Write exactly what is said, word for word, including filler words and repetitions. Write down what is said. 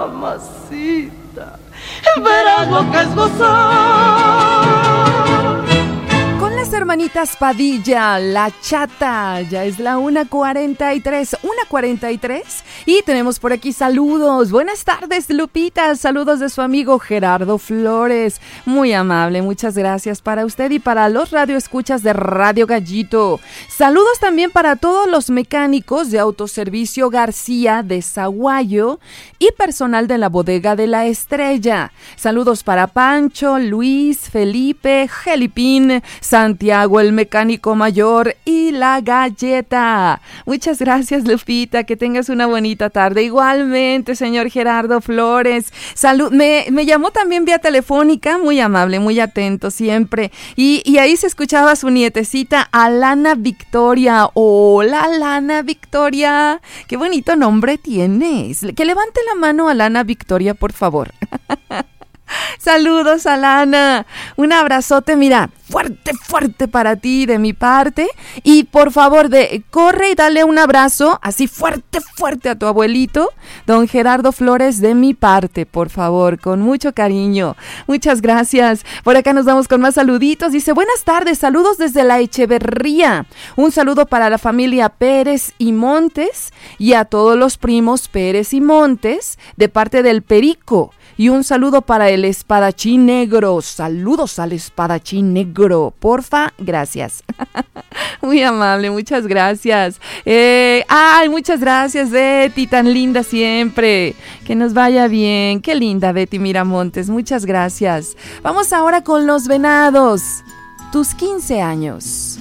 mamacita, verás lo que es gozar. Con las hermanitas Padilla, La Chata, ya es la una cuarenta y tres, una cuarenta y tres, y tenemos por aquí saludos. Buenas tardes, Lupita, saludos de su amigo Gerardo Flores, muy amable, muchas gracias para usted y para los radioescuchas de Radio Gallito. Saludos también para todos los mecánicos de Autoservicio García de Zaguayo y personal de la Bodega de la Estrella. Saludos para Pancho, Luis, Felipe, Gelipín, Santiago el mecánico mayor y la galleta. Muchas gracias, Lupita, que tengas una bonita tarde. Igualmente, señor Gerardo Flores. Salud, me, me llamó también vía telefónica, muy amable, muy atento siempre. Y, y ahí se escuchaba su nietecita, Alana Victoria. Hola, Alana Victoria. Qué bonito nombre tienes. Que levante la mano, Alana Victoria, por favor. Saludos, Alana. Un abrazote, mira, fuerte, fuerte para ti de mi parte. Y por favor, de, corre y dale un abrazo así fuerte, fuerte a tu abuelito, don Gerardo Flores, de mi parte, por favor, con mucho cariño. Muchas gracias. Por acá nos vamos con más saluditos. Dice, buenas tardes, saludos desde La Echeverría. Un saludo para la familia Pérez y Montes y a todos los primos Pérez y Montes de parte del Perico. Y un saludo para el espadachín negro. Saludos al espadachín negro. Porfa, gracias. Muy amable, muchas gracias. Eh, ay, muchas gracias, Betty, tan linda siempre. Que nos vaya bien. Qué linda, Betty Miramontes. Muchas gracias. Vamos ahora con Los Venados. Tus quince años.